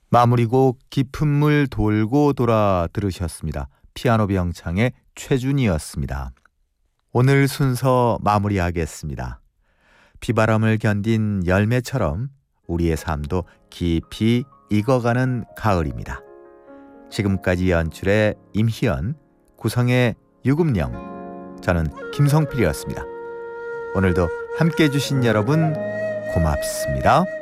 마무리곡 깊은 물 돌고 돌아 들으셨습니다. 피아노 병창의 최준이었습니다. 오늘 순서 마무리하겠습니다. 비바람을 견딘 열매처럼 우리의 삶도 깊이 익어가는 가을입니다. 지금까지 연출의 임희연, 구성의 유금령, 저는 김성필이었습니다. 오늘도 함께해 주신 여러분 고맙습니다.